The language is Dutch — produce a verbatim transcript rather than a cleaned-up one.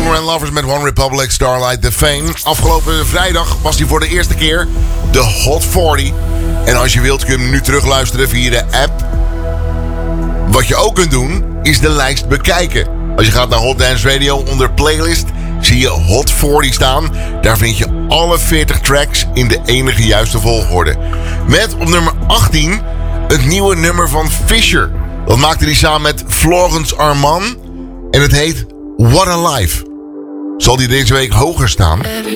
Singer and Lovers met One Republic, Starlight the Fame. Afgelopen vrijdag was hij voor de eerste keer de Hot veertig. En als je wilt kun je hem nu terugluisteren via de app. Wat je ook kunt doen, is de lijst bekijken. Als je gaat naar Hot Dance Radio onder playlist, zie je Hot veertig staan. Daar vind je alle veertig tracks in de enige juiste volgorde. Met op nummer achttien het nieuwe nummer van Fisher. Dat maakte hij samen met Florence Arman. En het heet What a Life. Zal die deze week hoger staan? Every